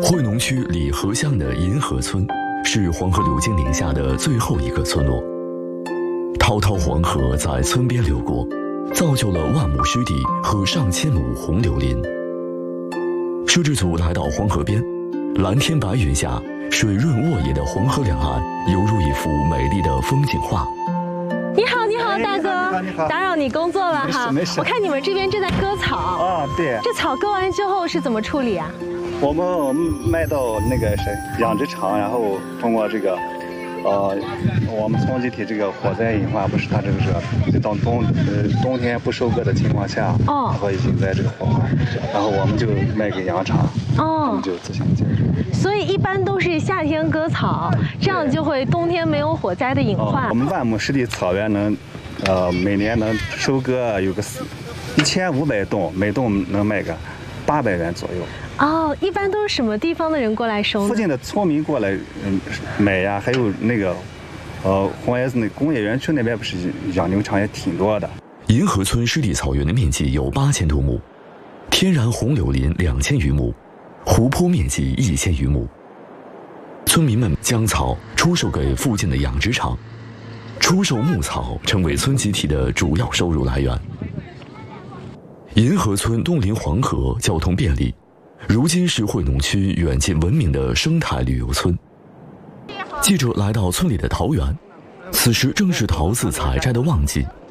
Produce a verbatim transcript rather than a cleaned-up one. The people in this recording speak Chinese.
惠农区里河乡的银河村，是黄河流经宁夏的最后一个村落。滔滔黄河在村边流过，造就了万亩湿地和上千亩红柳林。摄制组来到黄河边，蓝天白云下，水润沃野的黄河两岸犹如一幅美丽的风景画。 你好，你好，大哥， 你好， 打扰你工作了哈。 没事， 我看你们这边正在割草。 啊，对。 这草割完之后是怎么处理啊？ 我们我们卖到那个谁养殖场，然后通过这个，呃，我们村集体这个火灾隐患，不是它这个是，就到冬呃冬天不收割的情况下， 哦， 它会引灾这个火患，然后我们就卖给养厂， 哦， 我们就自行解决。 所以一般都是夏天割草，这样就会冬天没有火灾的隐患。 哦、我们万亩湿地草原能，呃，每年能收割有个一千五百吨，每吨能卖个八百元左右。 哦，一般都是什么地方的人过来收呢？ 附近的村民过来，嗯，买呀，还有那个，呃，红叶子那工业园区那边不是养牛场也挺多的。 银河村湿地草原的面积有八千多亩，天然红柳林两千余亩，湖泊面积一千余亩。村民们将草出售给附近的养殖场，出售牧草成为村集体的主要收入来源。银河村东临黄河，交通便利，如今是惠农区远近闻名的生态旅游村。记者来到村里的桃园，此时正是桃子采摘的旺季。